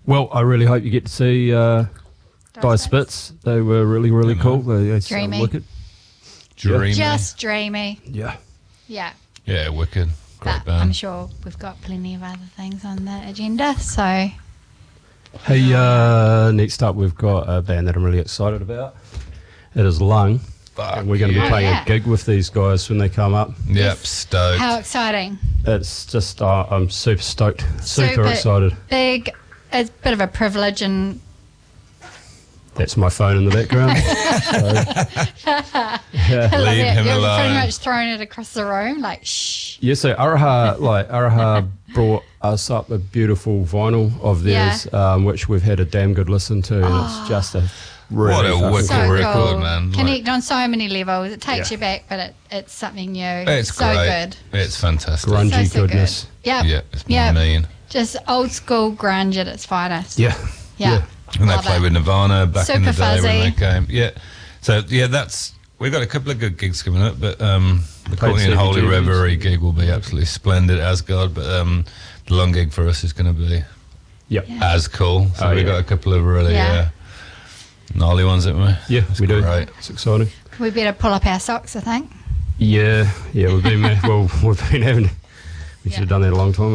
Well, I really hope you get to see Die Spitz. They were really, really cool. They sound Dreamy. wicked. Dreamy. Just dreamy. Yeah. Yeah. Yeah, wicked. Great But band. I'm sure we've got plenty of other things on the agenda. So Hey, next up we've got a band that I'm really excited about. It is Lung. Fuck, And we're going to be yeah. playing Oh, yeah. a gig with these guys when they come up. Yep, stoked. how exciting. It's just, I'm super stoked, super excited. Big. It's a bit of a privilege and That's my phone in the background. Leave him you've alone. pretty much thrown it across the room like shh. Yeah, so Araha brought us up a beautiful vinyl of theirs, which we've had a damn good listen to, and it's just a really What a fucking wicked So record, cool. man. Connect on so many levels. It takes Yeah. you back, but it's something new. It's so great. good. It's fantastic. grungy So goodness. good. Yep. Yeah, it's Yep. mean. Just old school grunge at its finest. Yeah. Yeah. And they Love played it. with Nirvana back in the Super day when they fuzzy. came. Yeah. So, yeah, we've got a couple of good gigs coming up, but the Courtney and Holy CBGBs. Reverie gig will be absolutely splendid, Asgard, but the long gig for us is going to be Yep. Yeah. as cool. So Oh, we've yeah. got a couple of really Yeah. gnarly ones, haven't we? Yeah, It's we do. great. It's exciting. We better pull up our socks, I think. Yeah, we've been we've been having. We should have done that a long time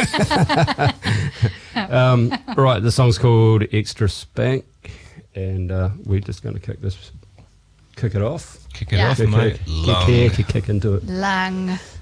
ago. Right, the song's called Extra Spank, and we're just going to kick it off. Kick it Yeah. off, mate. Long. Kick into it. Lung.